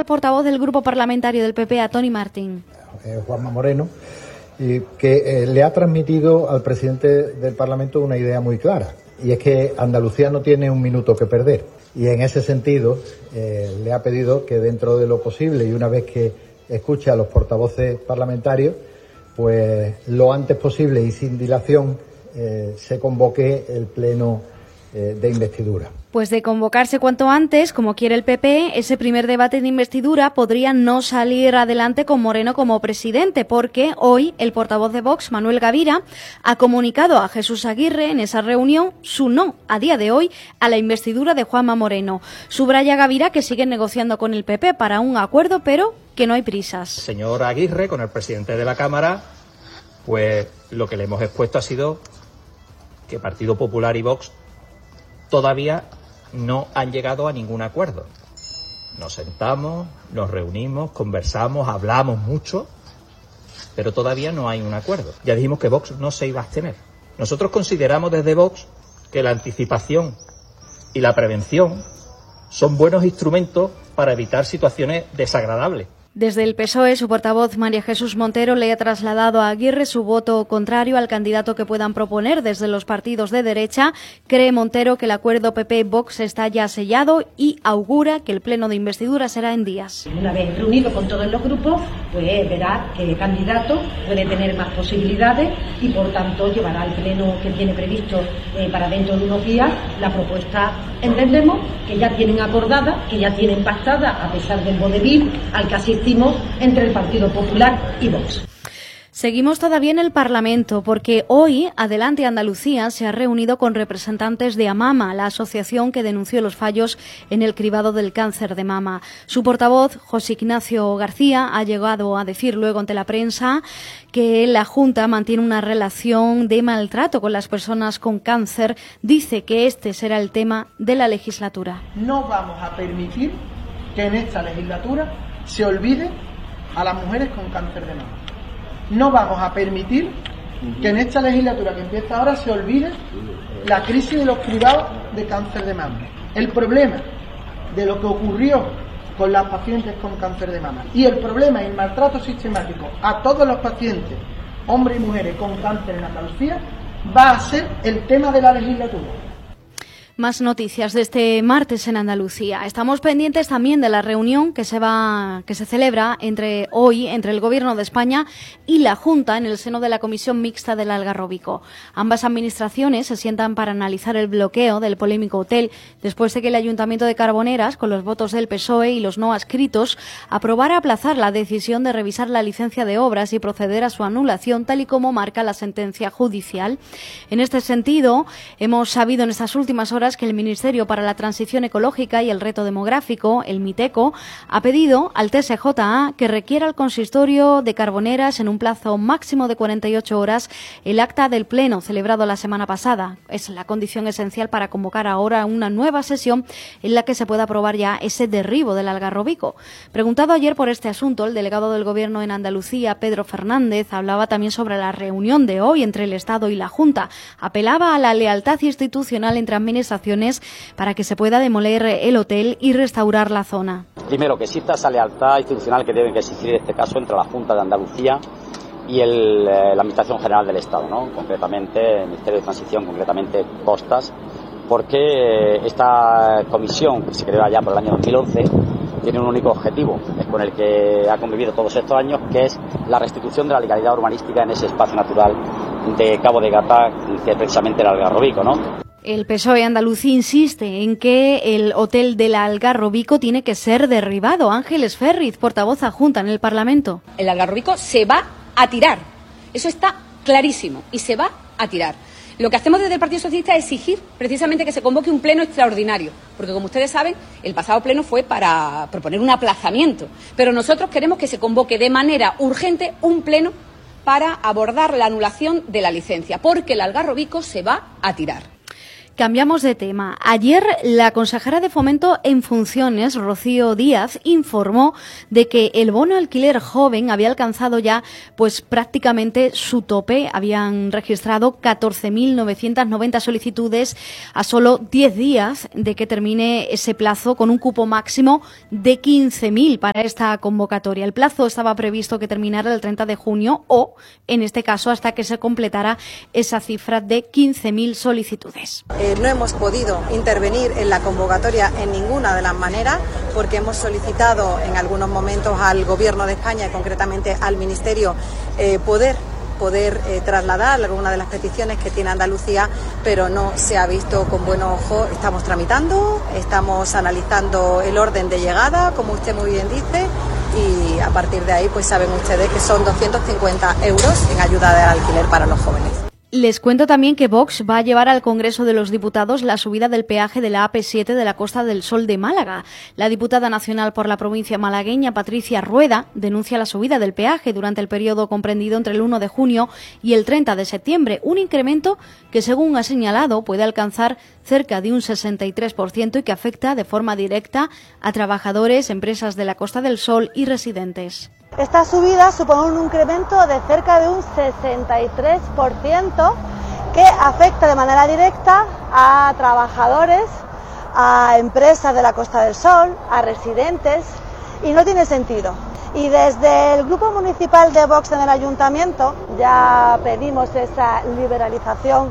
al portavoz del Grupo Parlamentario del PP, a Toni Martín. Juanma Moreno, que le ha transmitido al presidente del Parlamento una idea muy clara, y es que Andalucía no tiene un minuto que perder. Y en ese sentido le ha pedido que dentro de lo posible, y una vez que escuche a los portavoces parlamentarios, pues lo antes posible y sin dilación se convoque el pleno de investidura. Pues de convocarse cuanto antes, como quiere el PP, ese primer debate de investidura podría no salir adelante con Moreno como presidente, porque hoy el portavoz de Vox, Manuel Gavira, ha comunicado a Jesús Aguirre en esa reunión su no, a día de hoy, a la investidura de Juanma Moreno. Subraya Gavira que siguen negociando con el PP para un acuerdo, pero que no hay prisas. Señor Aguirre, con el presidente de la Cámara, pues lo que le hemos expuesto ha sido que Partido Popular y Vox todavía no han llegado a ningún acuerdo. Nos sentamos, nos reunimos, conversamos, hablamos mucho, pero todavía no hay un acuerdo. Ya dijimos que Vox no se iba a abstener. Nosotros consideramos desde Vox que la anticipación y la prevención son buenos instrumentos para evitar situaciones desagradables. Desde el PSOE, su portavoz María Jesús Montero le ha trasladado a Aguirre su voto contrario al candidato que puedan proponer desde los partidos de derecha. Cree Montero que el acuerdo PP-Vox está ya sellado y augura que el pleno de investidura será en días. Una vez reunido con todos los grupos, pues verá que el candidato puede tener más posibilidades y por tanto llevará al pleno que tiene previsto para dentro de unos días la propuesta. Entendemos que ya tienen acordada, que ya tienen pactada, a pesar del vodevil al que asistimos entre el Partido Popular y Vox. Seguimos todavía en el Parlamento porque hoy Adelante Andalucía se ha reunido con representantes de AMAMA, la asociación que denunció los fallos en el cribado del cáncer de mama. Su portavoz, José Ignacio García, ha llegado a decir luego ante la prensa que la Junta mantiene una relación de maltrato con las personas con cáncer. Dice que este será el tema de la legislatura. No vamos a permitir que en esta legislatura se olvide a las mujeres con cáncer de mama. No vamos a permitir que en esta legislatura que empieza ahora se olvide la crisis de los cribados de cáncer de mama. El problema de lo que ocurrió con las pacientes con cáncer de mama y el problema y el maltrato sistemático a todos los pacientes, hombres y mujeres con cáncer en Andalucía, va a ser el tema de la legislatura. Más noticias de este martes en Andalucía. Estamos pendientes también de la reunión que se celebra hoy entre el Gobierno de España y la Junta en el seno de la Comisión Mixta del Algarrobico. Ambas administraciones se sientan para analizar el bloqueo del polémico hotel después de que el Ayuntamiento de Carboneras, con los votos del PSOE y los no adscritos, aprobara aplazar la decisión de revisar la licencia de obras y proceder a su anulación, tal y como marca la sentencia judicial. En este sentido, hemos sabido en estas últimas horas que el Ministerio para la Transición Ecológica y el Reto Demográfico, el MITECO, ha pedido al TSJA que requiera al consistorio de Carboneras en un plazo máximo de 48 horas el acta del pleno celebrado la semana pasada. Es la condición esencial para convocar ahora una nueva sesión en la que se pueda aprobar ya ese derribo del Algarrobico. Preguntado ayer por este asunto, el delegado del Gobierno en Andalucía, Pedro Fernández, hablaba también sobre la reunión de hoy entre el Estado y la Junta. Apelaba a la lealtad institucional entre administraciones para que se pueda demoler el hotel y restaurar la zona. Primero, que exista esa lealtad institucional que debe existir en este caso entre la Junta de Andalucía y la Administración General del Estado, ¿no? Concretamente el Ministerio de Transición, concretamente Costas, porque esta comisión, que se creó allá por el año 2011, tiene un único objetivo, es con el que ha convivido todos estos años, que es la restitución de la legalidad urbanística en ese espacio natural de Cabo de Gata, que es precisamente el Algarrobico, ¿no? El PSOE andaluz insiste en que el hotel del Algarrobico tiene que ser derribado. Ángeles Ferriz, portavoz adjunta en el Parlamento. El Algarrobico se va a tirar. Eso está clarísimo y se va a tirar. Lo que hacemos desde el Partido Socialista es exigir precisamente que se convoque un pleno extraordinario, porque como ustedes saben, el pasado pleno fue para proponer un aplazamiento, pero nosotros queremos que se convoque de manera urgente un pleno para abordar la anulación de la licencia, porque el Algarrobico se va a tirar. Cambiamos de tema. Ayer la consejera de Fomento en funciones, Rocío Díaz, informó de que el bono alquiler joven había alcanzado ya pues prácticamente su tope. Habían registrado 14.990 solicitudes a solo 10 días de que termine ese plazo, con un cupo máximo de 15.000 para esta convocatoria. El plazo estaba previsto que terminara el 30 de junio o, en este caso, hasta que se completara esa cifra de 15.000 solicitudes. No hemos podido intervenir en la convocatoria en ninguna de las maneras, porque hemos solicitado en algunos momentos al Gobierno de España, y concretamente al Ministerio, poder trasladar algunas de las peticiones que tiene Andalucía, pero no se ha visto con buen ojo. Estamos tramitando, estamos analizando el orden de llegada, como usted muy bien dice, y a partir de ahí pues saben ustedes que son 250 euros en ayuda de alquiler para los jóvenes. Les cuento también que Vox va a llevar al Congreso de los Diputados la subida del peaje de la AP7 de la Costa del Sol de Málaga. La diputada nacional por la provincia malagueña, Patricia Rueda, denuncia la subida del peaje durante el periodo comprendido entre el 1 de junio y el 30 de septiembre, un incremento que, según ha señalado, puede alcanzar cerca de un 63% y que afecta de forma directa a trabajadores, empresas de la Costa del Sol y residentes. Esta subida supone un incremento de cerca de un 63% que afecta de manera directa a trabajadores, a empresas de la Costa del Sol, a residentes, y no tiene sentido. Y desde el Grupo Municipal de Vox en el Ayuntamiento ya pedimos esa liberalización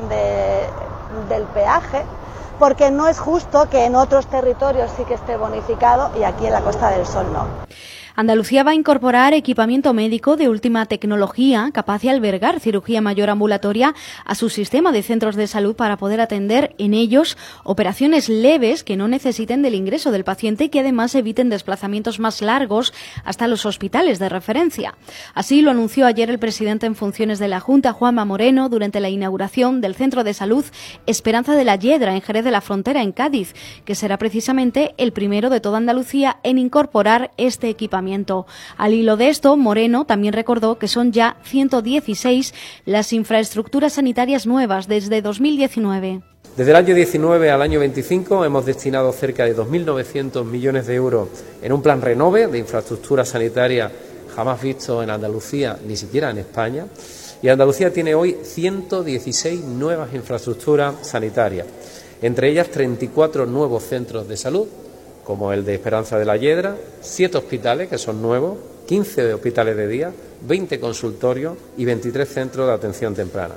del peaje, porque no es justo que en otros territorios sí que esté bonificado y aquí en la Costa del Sol no. Andalucía va a incorporar equipamiento médico de última tecnología capaz de albergar cirugía mayor ambulatoria a su sistema de centros de salud para poder atender en ellos operaciones leves que no necesiten del ingreso del paciente y que además eviten desplazamientos más largos hasta los hospitales de referencia. Así lo anunció ayer el presidente en funciones de la Junta, Juanma Moreno, durante la inauguración del Centro de Salud Esperanza de la Yedra en Jerez de la Frontera, en Cádiz, que será precisamente el primero de toda Andalucía en incorporar este equipamiento. Al hilo de esto, Moreno también recordó que son ya 116 las infraestructuras sanitarias nuevas desde 2019. Desde el año 19 al año 25 hemos destinado cerca de 2.900 millones de euros en un plan Renove de infraestructura sanitaria jamás visto en Andalucía, ni siquiera en España. Y Andalucía tiene hoy 116 nuevas infraestructuras sanitarias, entre ellas 34 nuevos centros de salud, como el de Esperanza de la Yedra, 7 hospitales que son nuevos, 15 hospitales de día, 20 consultorios y 23 centros de atención temprana.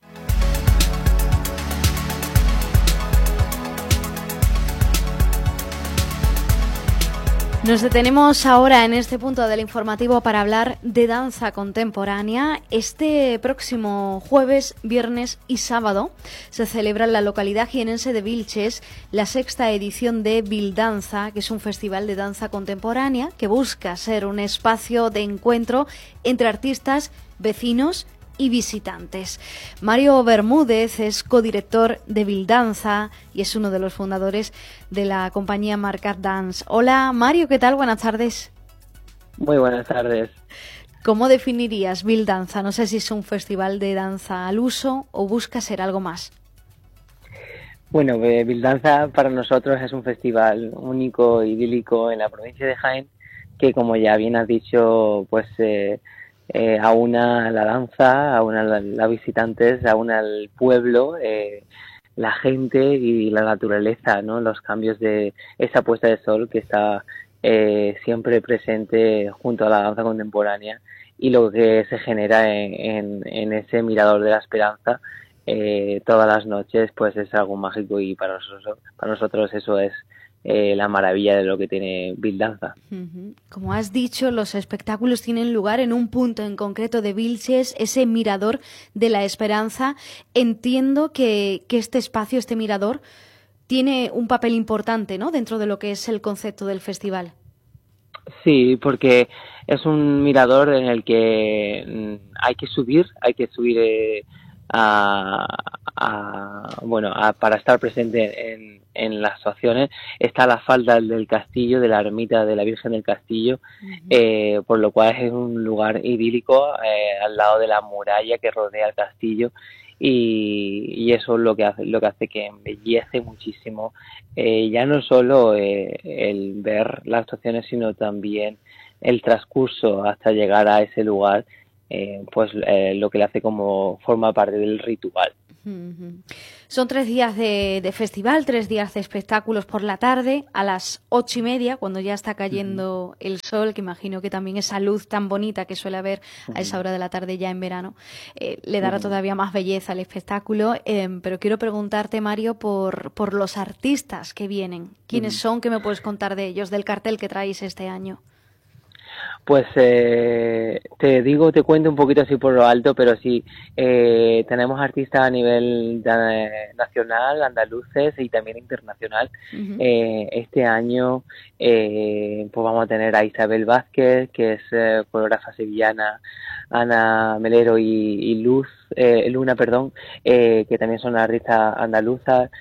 Nos detenemos ahora en este punto del informativo para hablar de danza contemporánea. Este próximo jueves, viernes y sábado se celebra en la localidad jienense de Vilches la 6ª edición de Vildanza, que es un festival de danza contemporánea que busca ser un espacio de encuentro entre artistas, vecinos y visitantes. Mario Bermúdez es codirector de Vildanza y es uno de los fundadores de la compañía Marcat Dance. Hola Mario, ¿qué tal? Buenas tardes. Muy buenas tardes. ¿Cómo definirías Vildanza? No sé si es un festival de danza al uso o busca ser algo más. Bueno, Vildanza para nosotros es un festival único, idílico en la provincia de Jaén, que como ya bien has dicho, pues aúna la danza, aúna los visitantes, aúna el pueblo, la gente y la naturaleza, ¿no? Los cambios de esa puesta de sol que está siempre presente junto a la danza contemporánea, y lo que se genera en ese mirador de la esperanza todas las noches, pues es algo mágico, y para nosotros eso es la maravilla de lo que tiene Vildanza. Como has dicho, los espectáculos tienen lugar en un punto en concreto de Vilches, ese mirador de la esperanza. Entiendo que este espacio, este mirador, tiene un papel importante, ¿no?, dentro de lo que es el concepto del festival. Sí, porque es un mirador en el que hay que subir para estar presente en las actuaciones. Está la falda del castillo, de la ermita de la Virgen del Castillo, por lo cual es un lugar idílico al lado de la muralla que rodea el castillo, y eso es lo que hace que embellece muchísimo ya no solo el ver las actuaciones, sino también el transcurso hasta llegar a ese lugar, lo que le hace como forma parte del ritual. Son 3 días de festival, 3 días de espectáculos por la tarde, a las 8:30, cuando ya está cayendo el sol, que imagino que también esa luz tan bonita que suele haber a esa hora de la tarde ya en verano, le dará todavía más belleza al espectáculo. Pero quiero preguntarte, Mario, por los artistas que vienen. ¿Quiénes son? ¿Qué me puedes contar de ellos, del cartel que traéis este año? Pues te cuento un poquito así por lo alto, pero sí, tenemos artistas a nivel nacional, andaluces y también internacional. Este año pues vamos a tener a Isabel Vázquez, que es coreógrafa sevillana, Ana Melero y Luna, que también son artistas andaluzas.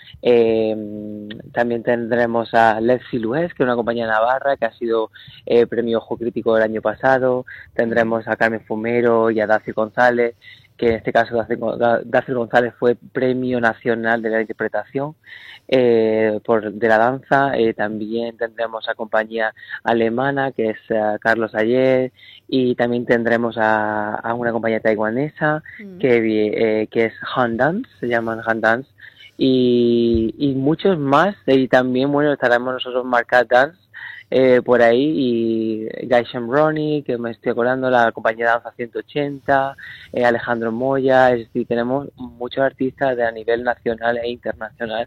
También tendremos a Lexi Lués, que es una compañía navarra que ha sido premio Ojo Crítico del año pasado. Tendremos a Carmen Fumero y a Daci González, que en este caso Daci González fue Premio Nacional de la Interpretación de la danza. También tendremos a compañía alemana, que es Carlos Ayer, y también tendremos a una compañía taiwanesa que es Han Dance, se llaman Han Dance, y muchos más. Y también, estaremos nosotros Marcat Dance por ahí, y Guy Shamroni, que me estoy acordando, la compañía de danza 180, Alejandro Moya. Es decir, tenemos muchos artistas a nivel nacional e internacional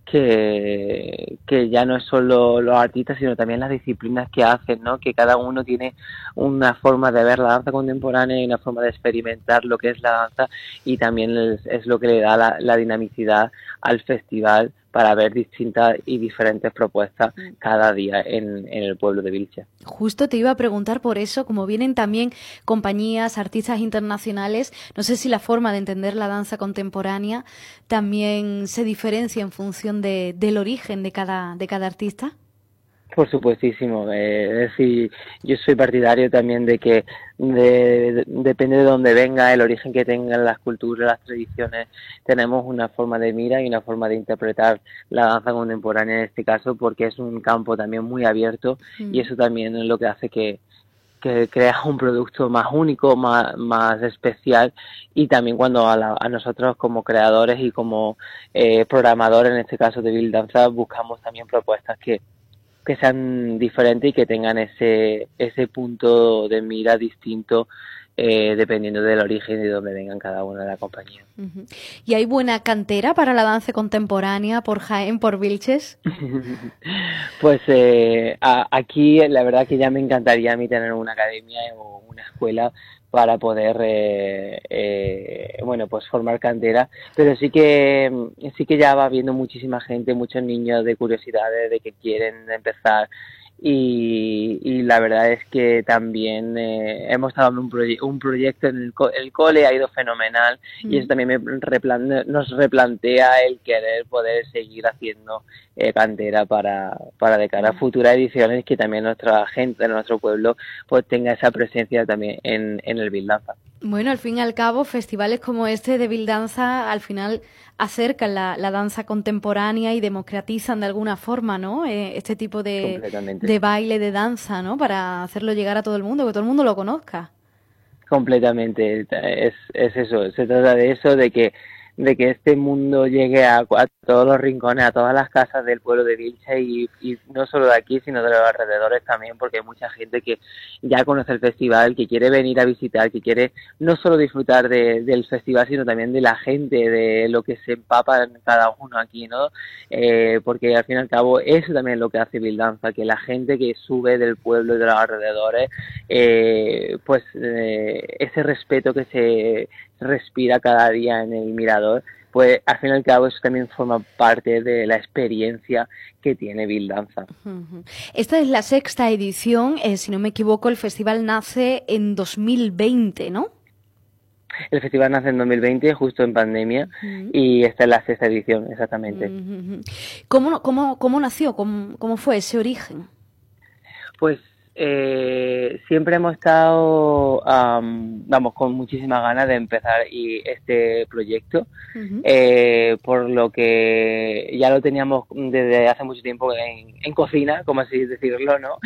que ya no es solo los artistas, sino también las disciplinas que hacen, ¿no? Que cada uno tiene una forma de ver la danza contemporánea y una forma de experimentar lo que es la danza, y también es lo que le da la dinamicidad al festival, para ver distintas y diferentes propuestas cada día en el pueblo de Vilches. Justo te iba a preguntar por eso, como vienen también compañías, artistas internacionales, no sé si la forma de entender la danza contemporánea también se diferencia en función del origen de cada artista. Por supuestísimo, es decir, yo soy partidario también de que depende de dónde venga, el origen que tengan las culturas, las tradiciones, tenemos una forma de mira y una forma de interpretar la danza contemporánea en este caso, porque es un campo también muy abierto, y eso también es lo que hace que crea un producto más único, más especial, y también cuando a nosotros como creadores y como programadores, en este caso de Bill Danza, buscamos también propuestas que sean diferentes y que tengan ese punto de mira distinto, dependiendo del origen y de dónde vengan cada una de las compañías. ¿Y hay buena cantera para la danza contemporánea por Jaén, por Vilches? Pues aquí la verdad que ya me encantaría a mí tener una academia o una escuela para poder pues formar cantera, pero sí que ya va viendo muchísima gente, muchos niños de curiosidades, de que quieren empezar, y la verdad es que también hemos estado en un proyecto en el cole, ha ido fenomenal, y eso también nos replantea el querer poder seguir haciendo cantera para de cara a futuras ediciones, que también nuestra gente de nuestro pueblo pues tenga esa presencia también en el Bill Danza. Bueno, al fin y al cabo, festivales como este de Bill Danza al final acercan la danza contemporánea y democratizan de alguna forma, ¿no? Este tipo de baile, de danza, ¿no? Para hacerlo llegar a todo el mundo, que todo el mundo lo conozca. Completamente, es eso, se trata de eso, de que este mundo llegue a todos los rincones, a todas las casas del pueblo de Vilches, y no solo de aquí, sino de los alrededores también, porque hay mucha gente que ya conoce el festival, que quiere venir a visitar, que quiere no solo disfrutar del festival, sino también de la gente, de lo que se empapa en cada uno aquí, ¿no? Porque al fin y al cabo eso también es lo que hace Bill Danza, que la gente que sube del pueblo y de los alrededores, ese respeto que se respira cada día en el mirador, pues al fin y al cabo eso también forma parte de la experiencia que tiene Bill Danza. Esta es la 6ª edición, si no me equivoco, el festival nace en 2020, ¿no? El festival nace en 2020, justo en pandemia, y esta es la 6ª edición, exactamente. ¿Cómo nació? ¿Cómo fue ese origen? Pues siempre hemos estado, con muchísimas ganas de empezar este proyecto, por lo que ya lo teníamos desde hace mucho tiempo en cocina, como así decirlo, ¿no?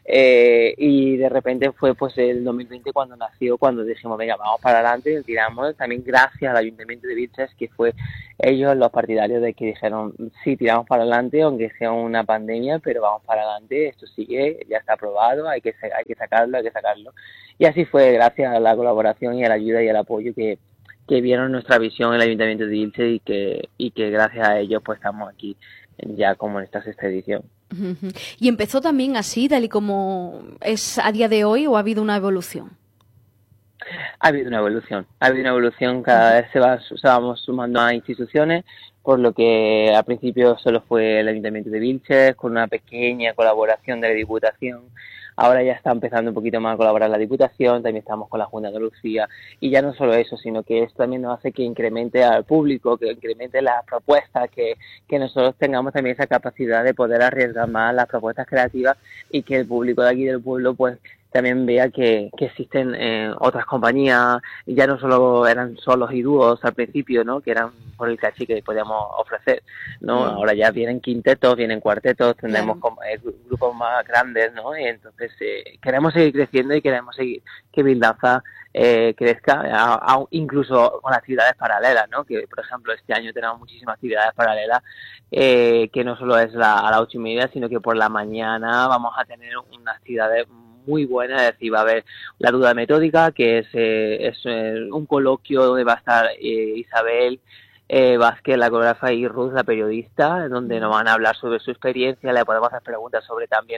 Y de repente fue pues el 2020 cuando nació, cuando dijimos, venga, vamos para adelante, tiramos, también gracias al Ayuntamiento de Vilches, que fue ellos los partidarios de que dijeron, sí, tiramos para adelante, aunque sea una pandemia, pero vamos para adelante, esto sigue, ya está aprobado, hay que sacarlo. Y así fue, gracias a la colaboración y a la ayuda y al apoyo que vieron nuestra visión en el Ayuntamiento de Vilches y que gracias a ellos pues estamos aquí ya como en esta 6ª edición. ¿Y empezó también así, tal y como es a día de hoy, o ha habido una evolución? Ha habido una evolución, cada vez se vamos sumando a instituciones, por lo que al principio solo fue el Ayuntamiento de Vilches, con una pequeña colaboración de la Diputación. Ahora ya está empezando un poquito más a colaborar la Diputación, también estamos con la Junta de Andalucía, y ya no solo eso, sino que esto también nos hace que incremente al público, que incremente las propuestas, que nosotros tengamos también esa capacidad de poder arriesgar más las propuestas creativas y que el público de aquí del pueblo pues también vea que existen otras compañías, y ya no solo eran solos y dúos al principio, ¿no? Que eran por el caché que podíamos ofrecer, ¿no? Ahora ya vienen quintetos, vienen cuartetos, tendremos grupos más grandes, ¿no? Y entonces queremos seguir creciendo y queremos seguir que Bildanza crezca, incluso con actividades paralelas, ¿no? Que, por ejemplo, este año tenemos muchísimas actividades paralelas, que no solo es a las 8:30, sino que por la mañana vamos a tener unas actividades muy buena, es decir, va a haber la duda metódica, que es un coloquio donde va a estar Isabel Vázquez, la coreógrafa, y Ruth, la periodista, donde nos van a hablar sobre su experiencia, le podemos hacer preguntas sobre también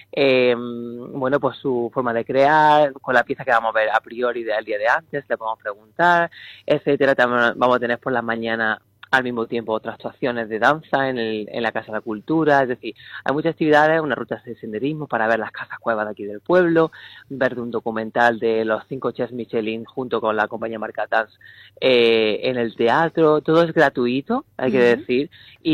pues su forma de crear, con la pieza que vamos a ver a priori del día de antes, le podemos preguntar, etcétera. También vamos a tener por la mañana al mismo tiempo otras actuaciones de danza en la Casa de la Cultura, es decir, hay muchas actividades, una ruta de senderismo para ver las casas cuevas de aquí del pueblo, ver un documental de los 5 chefs Michelin junto con la compañía Marcatans en el teatro, todo es gratuito, hay que decir,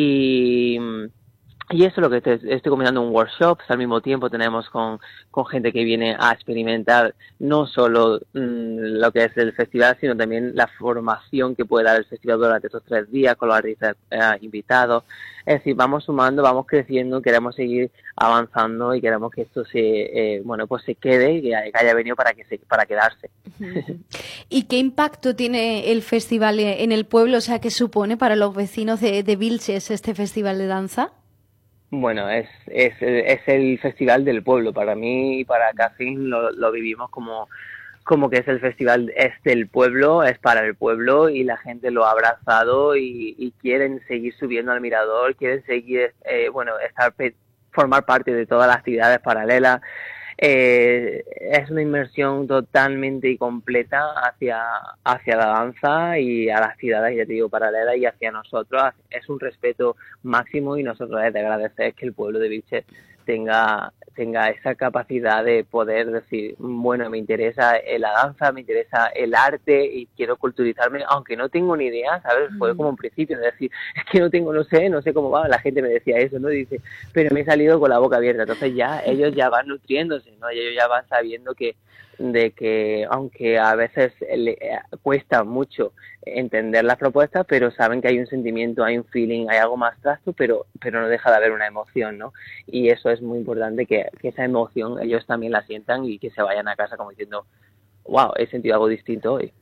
y eso es lo que estoy combinando un workshop. Al mismo tiempo tenemos con gente que viene a experimentar no solo lo que es el festival, sino también la formación que puede dar el festival durante estos 3 días con los artistas invitados. Es decir, vamos sumando, vamos creciendo, queremos seguir avanzando y queremos que esto se quede y que haya venido para quedarse. ¿Y qué impacto tiene el festival en el pueblo? O sea, ¿qué supone para los vecinos de Vilches este festival de danza? Bueno, es el festival del pueblo. Para mí y para Cassin lo vivimos como que es el festival, es del pueblo, es para el pueblo, y la gente lo ha abrazado y quieren seguir subiendo al mirador, quieren seguir, formar parte de todas las actividades paralelas. Es una inmersión totalmente y completa hacia la danza y a las actividades, ya te digo, paralelas, y hacia nosotros. Es un respeto máximo, y nosotros es de agradecer que el pueblo de Vilches tenga esa capacidad de poder decir, bueno, me interesa la danza, me interesa el arte y quiero culturizarme, aunque no tengo ni idea, ¿sabes? Fue como un principio de decir, es que no sé cómo va, la gente me decía eso, ¿no? Dice, pero me he salido con la boca abierta. Entonces ya ellos ya van nutriéndose, ¿no? Y ellos ya van sabiendo que aunque a veces cuesta mucho entender las propuestas, pero saben que hay un sentimiento, hay un feeling, hay algo más abstracto, pero no deja de haber una emoción, ¿no? Y eso es muy importante, que esa emoción ellos también la sientan y que se vayan a casa como diciendo, wow, he sentido algo distinto hoy.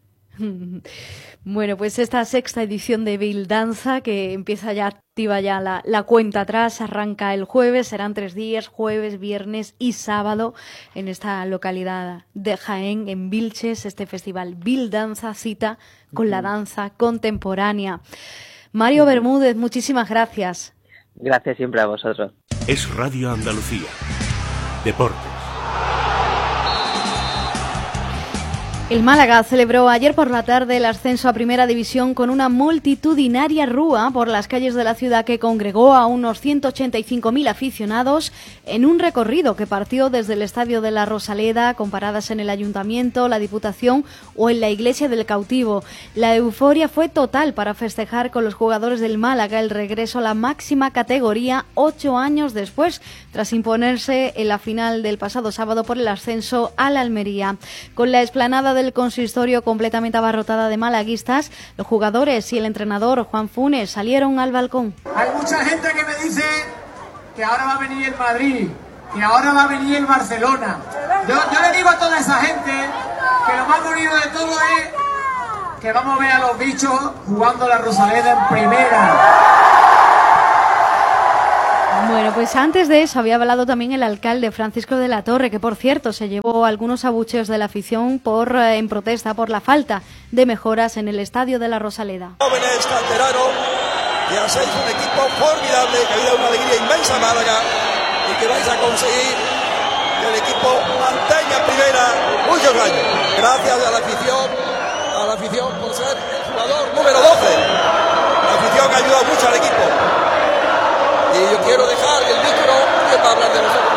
Bueno, pues esta 6ª edición de Bildanza, que empieza ya, activa ya la cuenta atrás, arranca el jueves, serán 3 días, jueves, viernes y sábado, en esta localidad de Jaén, en Vilches, este festival Bildanza, cita con la danza contemporánea. Mario Bermúdez, muchísimas gracias. Gracias siempre a vosotros. Es Radio Andalucía. Deportes. El Málaga celebró ayer por la tarde el ascenso a Primera División con una multitudinaria rúa por las calles de la ciudad que congregó a unos 185.000 aficionados en un recorrido que partió desde el Estadio de la Rosaleda, con paradas en el Ayuntamiento, la Diputación o en la Iglesia del Cautivo. La euforia fue total para festejar con los jugadores del Málaga el regreso a la máxima categoría 8 años después, tras imponerse en la final del pasado sábado por el ascenso a la Almería. Con la explanada del consistorio completamente abarrotada de malaguistas, los jugadores y el entrenador Juan Funes salieron al balcón. Hay mucha gente que me dice que ahora va a venir el Madrid, que ahora va a venir el Barcelona. Yo le digo a toda esa gente que lo más bonito de todo es que vamos a ver a los bichos jugando la Rosaleda en primera. Bueno, pues antes de eso había hablado también el alcalde Francisco de la Torre, que por cierto se llevó algunos abucheos de la afición en protesta por la falta de mejoras en el Estadio de la Rosaleda. Jóvenes canteranos, que hacéis un equipo formidable, que ha habido una alegría inmensa en Málaga y que vais a conseguir que el equipo mantenga primera muchos años. Gracias a la afición por ser el jugador número 12. La afición ha ayudado mucho al equipo. Y yo quiero dejar el micro, ¿quién va a hablar de nosotros?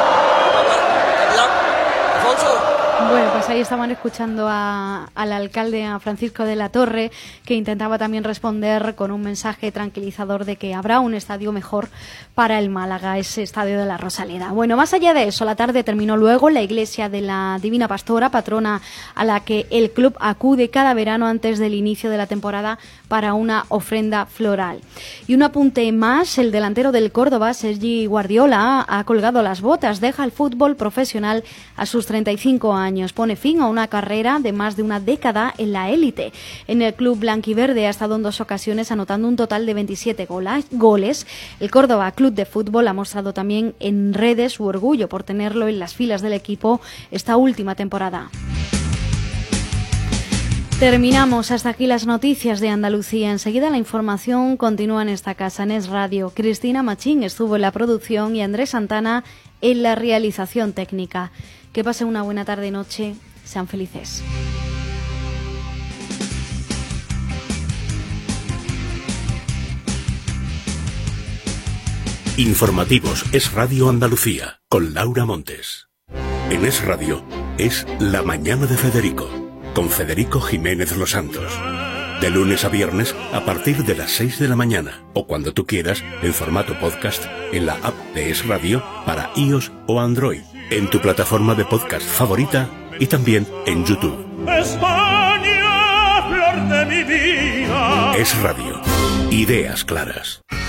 ¿Alfonso? Bueno, pues ahí estaban escuchando al alcalde, a Francisco de la Torre, que intentaba también responder con un mensaje tranquilizador de que habrá un estadio mejor para el Málaga, ese Estadio de la Rosaleda. Bueno, más allá de eso, la tarde terminó luego la iglesia de la Divina Pastora, patrona a la que el club acude cada verano antes del inicio de la temporada para una ofrenda floral. Y un apunte más, el delantero del Córdoba, Sergi Guardiola, ha colgado las botas, deja el fútbol profesional a sus 35 años. Pone fin a una carrera de más de una década en la élite. En el club blanquiverde ha estado en 2 ocasiones anotando un total de 27 goles. El Córdoba Club de Fútbol ha mostrado también en redes su orgullo por tenerlo en las filas del equipo esta última temporada. Terminamos. Hasta aquí las noticias de Andalucía. Enseguida la información continúa en esta casa, en Es Radio. Cristina Machín estuvo en la producción y Andrés Santana en la realización técnica. Que pasen una buena tarde y noche. Sean felices. Informativos Es Radio Andalucía, con Laura Montes. En Es Radio es La Mañana de Federico, con Federico Jiménez Los Santos. De lunes a viernes a partir de las 6 de la mañana, o cuando tú quieras, en formato podcast, en la app de Es Radio para iOS o Android, en tu plataforma de podcast favorita y también en YouTube. España, flor de mi vida. Es Radio. Ideas claras.